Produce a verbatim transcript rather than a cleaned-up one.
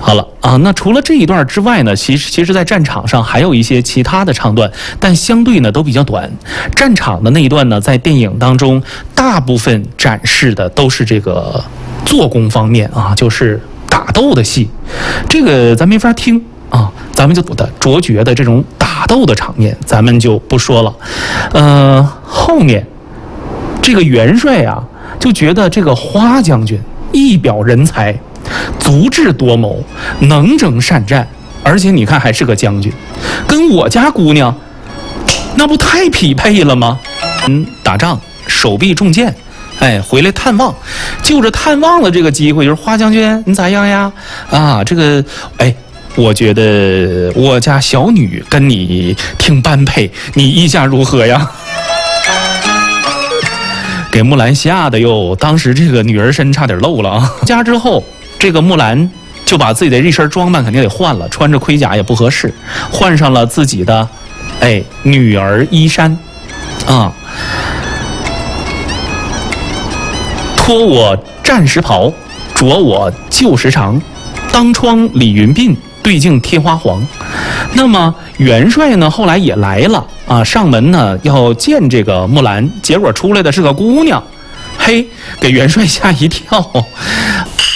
好了啊，那除了这一段之外呢，其实其实在战场上还有一些其他的唱段，但相对呢都比较短。战场的那一段呢，在电影当中大部分展示的都是这个做工方面啊，就是打斗的戏，这个咱没法听啊，咱们就的卓绝的这种打斗的场面，咱们就不说了。呃，后面这个元帅啊，就觉得这个花将军一表人才。足智多谋，能征善战，而且你看还是个将军，跟我家姑娘那不太匹配了吗？嗯，打仗手臂中箭，哎，回来探望，就着探望的这个机会，就是花将军你咋样呀？啊，这个哎，我觉得我家小女跟你挺般配，你意下如何呀？给木兰吓得哟，当时这个女儿身差点漏了啊！家之后。这个木兰就把自己的一身装扮肯定得换了，穿着盔甲也不合适，换上了自己的，哎，女儿衣衫，啊，脱我战时袍，着我旧时裳，当窗理云鬓，对镜贴花黄。那么元帅呢，后来也来了啊，上门呢要见这个木兰，结果出来的是个姑娘，嘿，给元帅吓一跳。